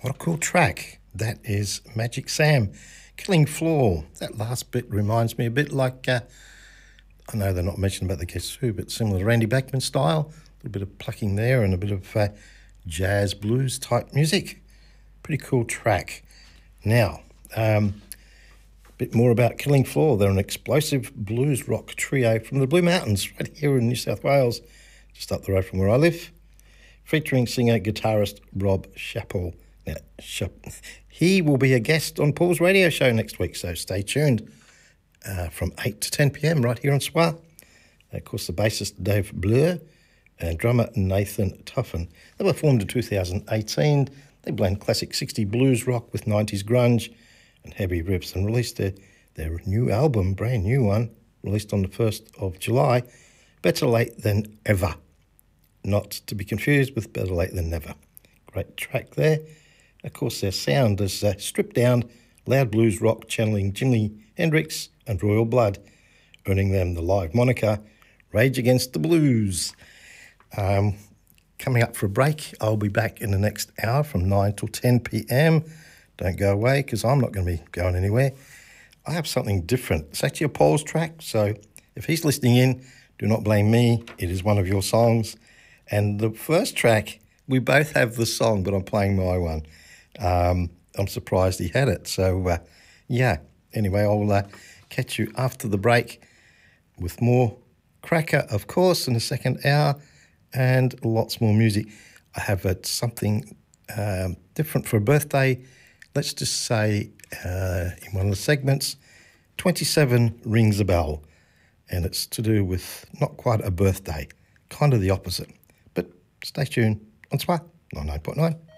What a cool track. That is Magic Sam, Killing Floor. That last bit reminds me a bit like, I know they're not mentioning about the Guess Who, but similar to Randy Bachman style. A little bit of plucking there and a bit of jazz blues type music. Pretty cool track. Now, a bit more about Killing Floor. They're an explosive blues rock trio from the Blue Mountains right here in New South Wales, just up the road from where I live, featuring singer-guitarist Rob Chappell. Now, he will be a guest on Paul's radio show next week, so stay tuned from 8 to 10 p.m. right here on SWR. Of course, the bassist Dave Bleur and drummer Nathan Tuffin. They were formed in 2018. They blend classic 60s blues rock with 90s grunge and heavy riffs and released their new album, brand new one, released on the 1st of July, Better Late Than Ever. Not to be confused with Better Late Than Never. Great track there. Of course, their sound is stripped down, loud blues rock channeling Jimi Hendrix and Royal Blood, earning them the live moniker Rage Against the Blues. Coming up for a break, I'll be back in the next hour from 9 till 10 p.m. Don't go away because I'm not going to be going anywhere. I have something different. It's actually a Paul's track, so if he's listening in, do not blame me. It is one of your songs. And the first track, we both have the song, but I'm playing my one. I'm surprised he had it. So, yeah. Anyway, I'll catch you after the break with more cracker, of course, in the second hour, and lots more music. I have something different for a birthday. Let's just say in one of the segments, 27 rings a bell. And it's to do with not quite a birthday, kind of the opposite. But stay tuned on SWR 99.9.